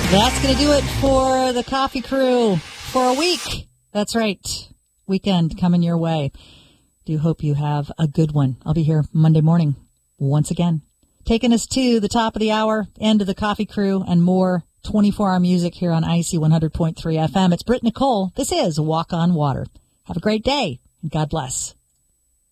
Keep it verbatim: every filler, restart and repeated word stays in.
That's going to do it for the Coffee Crew for a week. That's right. Weekend coming your way. Do hope you have a good one. I'll be here Monday morning once again. Taking us to the top of the hour, end of the Coffee Crew, and more twenty-four hour music here on I C one hundred point three F M. It's Britt Nicole. This is Walk on Water. Have a great day, and God bless.